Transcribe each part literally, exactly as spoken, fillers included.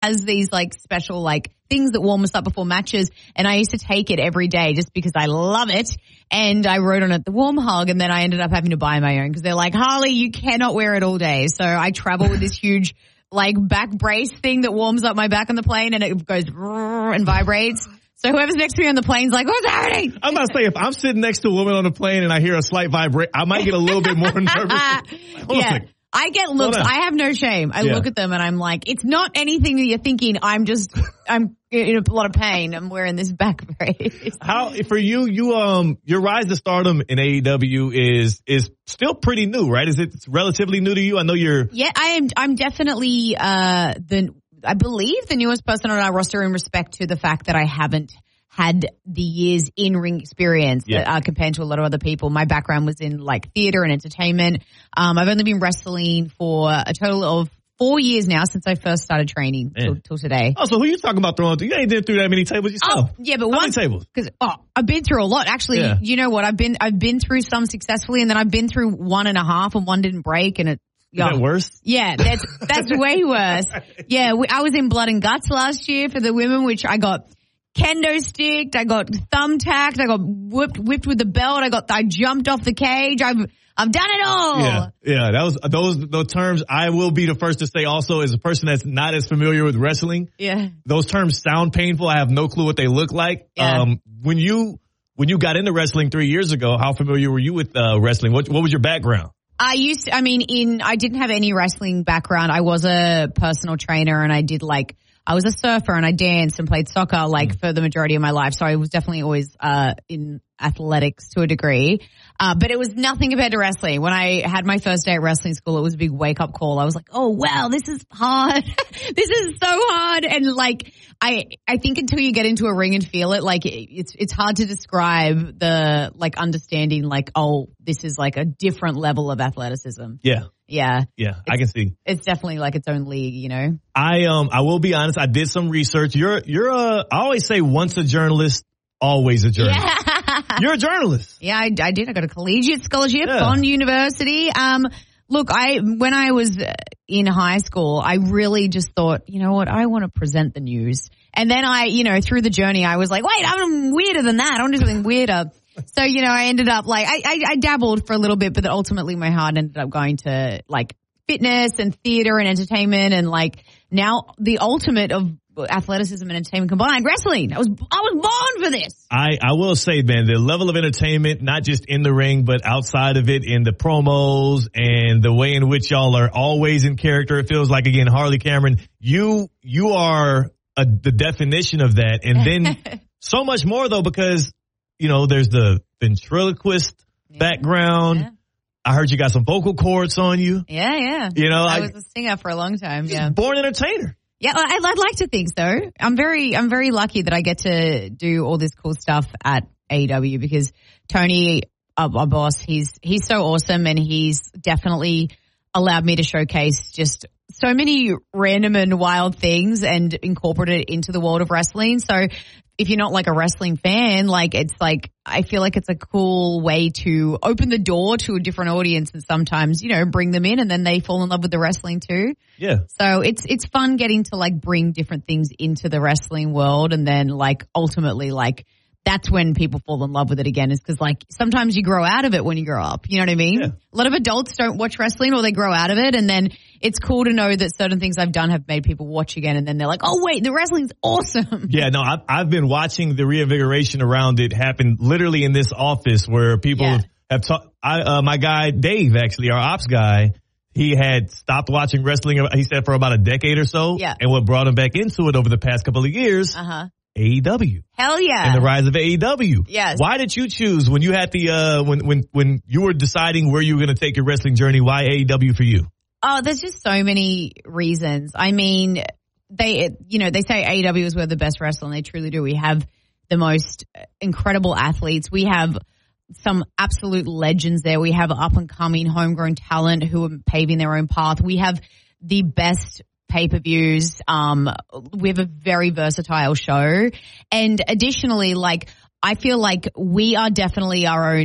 has these like special like things that warm us up before matches. And I used to take it every day just because I love it. And I wrote on it the warm hug, and then I ended up having to buy my own because they're like, Harley, you cannot wear it all day. So I travel with this huge like back brace thing that warms up my back on the plane, and it goes and vibrates. So whoever's next to me on the plane's like, what's happening? I'm about to say, if I'm sitting next to a woman on the plane and I hear a slight vibration, I might get a little bit more nervous. Yeah. I get looks. I have no shame. I yeah. look at them and I'm like, it's not anything that you're thinking. I'm just, I'm in a lot of pain. I'm wearing this back brace. How, for you, you, um, your rise to stardom in A E W is, is still pretty new, right? Is it relatively new to you? I know you're. Yeah, I am, I'm definitely, uh, the, I believe the newest person on our roster in respect to the fact that I haven't had the years in ring experience yeah. that uh, compared to a lot of other people. My background was in like theater and entertainment. Um, I've only been wrestling for a total of four years now since I first started training till, till today. Oh, so who you talking about throwing? You ain't been through that many tables yourself. Oh, yeah, but How one many tables? Because oh, I've been through a lot. Actually, yeah. you know what? I've been I've been through some successfully, and then I've been through one and a half, and one didn't break, and it. Is that worse? Yeah, that's that's way worse. Yeah, we, I was in Blood and Guts last year for the women, which I got kendo sticked, I got thumbtacked, I got whipped whipped with the belt, I got I jumped off the cage. I've I've done it all. Yeah, yeah. That was those those terms. I will be the first to say. Also, as a person that's not as familiar with wrestling, yeah, those terms sound painful. I have no clue what they look like. Yeah. Um, when you when you got into wrestling three years ago, how familiar were you with uh, wrestling? What what was your background? I used to, I mean, in, I didn't have any wrestling background. I was a personal trainer and I did like, I was a surfer and I danced and played soccer like mm. for the majority of my life. So I was definitely always, uh, in athletics to a degree. Uh, but it was nothing compared to wrestling. When I had my first day at wrestling school, it was a big wake up call. I was like, oh wow, this is hard. This is so hard. And like, I, I think until you get into a ring and feel it, like it, it's, it's hard to describe the like understanding like, oh, this is like a different level of athleticism. Yeah. Yeah. Yeah. I can see. It's definitely like its own league, you know? I, um, I will be honest. I did some research. You're, you're a, I always say once a journalist, always a journalist. Yeah. You're a journalist. Yeah, I, I did. I got a collegiate scholarship, yeah. Bond University. Um, look, I when I was in high school, I really just thought, you know what, I want to present the news. And then I, you know, through the journey, I was like, wait, I'm weirder than that. I want to do something weirder. So, you know, I ended up like, I, I, I dabbled for a little bit, but then ultimately my heart ended up going to like fitness and theater and entertainment and like now the ultimate of athleticism and entertainment combined, wrestling. I was I was born for this. I, I will say, man, the level of entertainment, not just in the ring, but outside of it, in the promos and the way in which y'all are always in character. It feels like, again, Harley Cameron, you you are a, the definition of that. And then so much more, though, because, you know, there's the ventriloquist yeah. background. Yeah. I heard you got some vocal cords on you. Yeah, yeah. You know, I, I was a singer for a long time. Yeah, born entertainer. Yeah, I'd, I'd like to think so. I'm very, I'm very lucky that I get to do all this cool stuff at A E W because Tony, our, our boss, he's he's so awesome and he's definitely allowed me to showcase just so many random and wild things and incorporate it into the world of wrestling. So if you're not like a wrestling fan, like it's like, I feel like it's a cool way to open the door to a different audience and sometimes, you know, bring them in and then they fall in love with the wrestling too. Yeah. So it's, it's fun getting to like bring different things into the wrestling world and then like ultimately like that's when people fall in love with it again is because like sometimes you grow out of it when you grow up. You know what I mean? Yeah. A lot of adults don't watch wrestling or they grow out of it and then it's cool to know that certain things I've done have made people watch again and then they're like, oh wait, the wrestling's awesome. Yeah, no, I've, I've been watching the reinvigoration around it happen literally in this office where people Yeah. have talked. I, uh, my guy, Dave, actually, our ops guy, he had stopped watching wrestling, he said, for about a decade or so. Yeah. And what brought him back into it over the past couple of years, Uh-huh. A E W. Hell yeah. And the rise of A E W. Yes. Why did you choose when you had the, uh, when, when, when you were deciding where you were going to take your wrestling journey, why A E W for you? Oh, there's just so many reasons. I mean, they, you know, they say A E W is where the best wrestling. They truly do. We have the most incredible athletes. We have some absolute legends there. We have up and coming homegrown talent who are paving their own path. We have the best pay-per-views. Um, we have a very versatile show. And additionally, like, I feel like we are definitely our own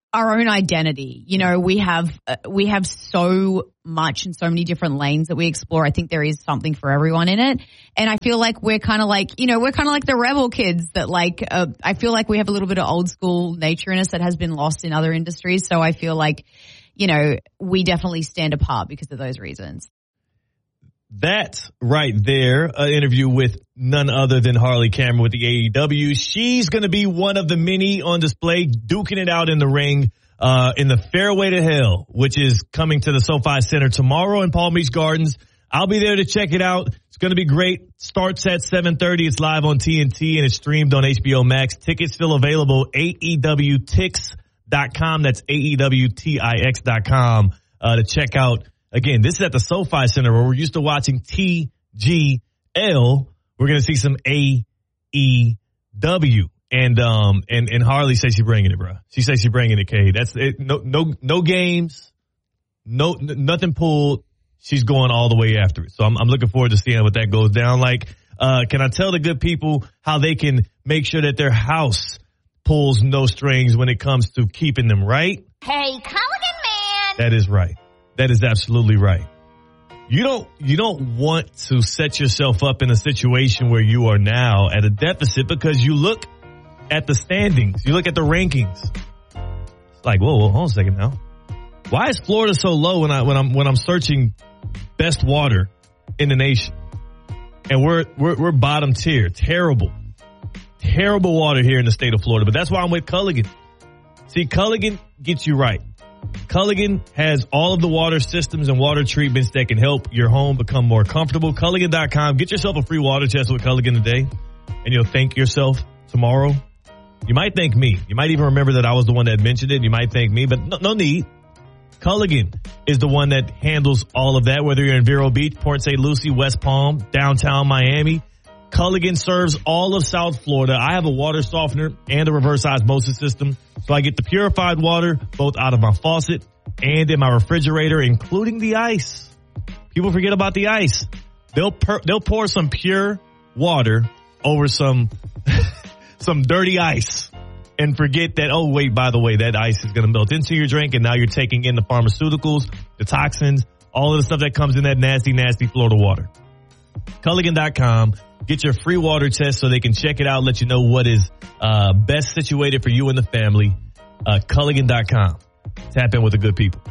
our own identity. You know, we have uh, we have so much and so many different lanes that we explore. I think there is something for everyone in it. And I feel like we're kind of like, you know, we're kind of like the rebel kids that like, uh, I feel like we have a little bit of old school nature in us that has been lost in other industries. So I feel like, you know, we definitely stand apart because of those reasons. That right there, an interview with none other than Harley Cameron with the A E W. She's going to be one of the many on display, duking it out in the ring uh, in the Fairway to Hell, which is coming to the SoFi Center tomorrow in Palm Beach Gardens. I'll be there to check it out. It's going to be great. Starts at seven thirty. It's live on T N T and it's streamed on H B O Max. Tickets still available. A E W tix dot com. That's A E W T I X dot com uh, to check out. Again, this is at the SoFi Center where we're used to watching T G L. We're going to see some A E W. And um and, and Harley says she's bringing it, bro. She says she's bringing it, K. That's it. No no no games, no n- nothing pulled. She's going all the way after it. So I'm I'm looking forward to seeing what that goes down like. Uh, can I tell the good people how they can make sure that their house pulls no strings when it comes to keeping them right? Hey, Culligan man. That is right. That is absolutely right. You don't you don't want to set yourself up in a situation where you are now at a deficit because you look at the standings, you look at the rankings. It's like, whoa, whoa, hold on a second now. Why is Florida so low when I when I'm when I'm searching best water in the nation? And we're we're we're bottom tier. Terrible. Terrible water here in the state of Florida. But that's why I'm with Culligan. See, Culligan gets you right. Culligan has all of the water systems and water treatments that can help your home become more comfortable. Culligan dot com. Get yourself a free water test with Culligan today, and you'll thank yourself tomorrow. You might thank me. You might even remember that I was the one that mentioned it. You might thank me, but no, no need. Culligan is the one that handles all of that, whether you're in Vero Beach, Port Saint Lucie, West Palm, downtown Miami. Culligan serves all of South Florida. I have a water softener and a reverse osmosis system, so I get the purified water both out of my faucet and in my refrigerator, including the ice. People forget about the ice. They'll per- they'll pour some pure water over some some dirty ice and forget that, oh, wait, by the way, that ice is going to melt into your drink, and now you're taking in the pharmaceuticals, the toxins, all of the stuff that comes in that nasty, nasty Florida water. Culligan dot com. Get your free water test so they can check it out, let you know what is uh, best situated for you and the family. Uh, Culligan dot com. Tap in with the good people.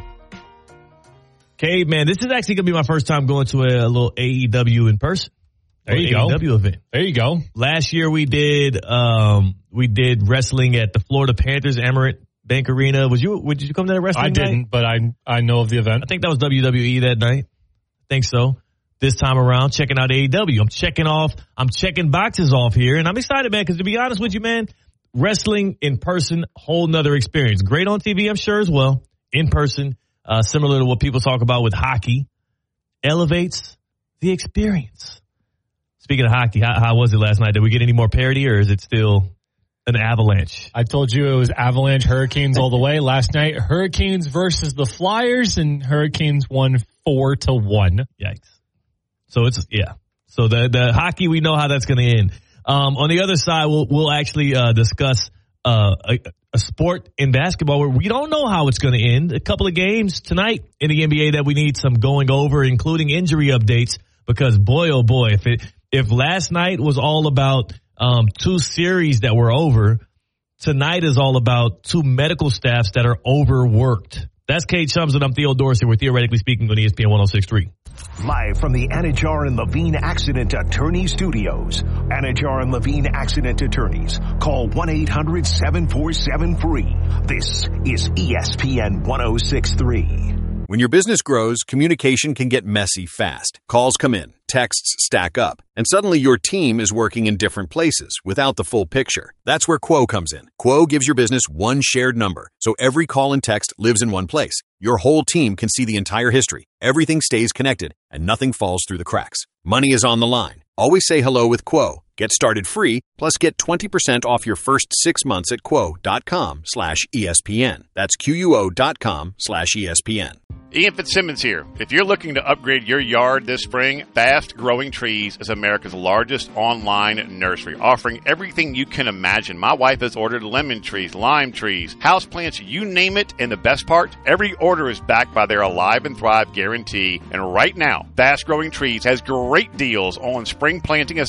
Okay, man, this is actually going to be my first time going to a, a little A E W in person. There you A E W go. event. There you go. Last year we did um, we did wrestling at the Florida Panthers Amerant Bank Arena. Was you? Did you come to that wrestling? I didn't, night? but I I know of the event. I think that was W W E that night. I think so. This time around, checking out A E W. I'm checking off, I'm checking boxes off here, and I'm excited, man, because to be honest with you, man, wrestling in person, whole nother experience. Great on T V, I'm sure as well. In person, uh, similar to what people talk about with hockey, elevates the experience. Speaking of hockey, how, how was it last night? Did we get any more parity, or is it still an avalanche? I told you it was Avalanche Hurricanes all the way. Last night, Hurricanes versus the Flyers, and Hurricanes won four to one. Yikes. So it's, yeah. So the, the hockey, we know how that's going to end. Um, on the other side, we'll, we'll actually, uh, discuss, uh, a, a sport in basketball where we don't know how it's going to end. A couple of games tonight in the N B A that we need some going over, including injury updates, because boy, oh boy, if it, if last night was all about, um, two series that were over, tonight is all about two medical staffs that are overworked. That's Kate Chums, and I'm Theo Dorsey. We're theoretically speaking on E S P N one oh six point three. Live from the Anajar and Levine Accident Attorney Studios. Anajar and Levine Accident Attorneys. Call one eight hundred seven four seven free. This is E S P N one oh six point three. When your business grows, communication can get messy fast. Calls come in, texts stack up, and suddenly your team is working in different places without the full picture. That's where Quo comes in. Quo gives your business one shared number, so every call and text lives in one place. Your whole team can see the entire history. Everything stays connected, and nothing falls through the cracks. Money is on the line. Always say hello with Quo. Get started free, plus get twenty percent off your first six months at quo.com slash ESPN. That's Q U O dot com slash ESPN. Ian Fitzsimmons here. If you're looking to upgrade your yard this spring, Fast Growing Trees is America's largest online nursery, offering everything you can imagine. My wife has ordered lemon trees, lime trees, house plants, you name it. And the best part, every order is backed by their Alive and Thrive guarantee. And right now, Fast Growing Trees has great deals on spring planting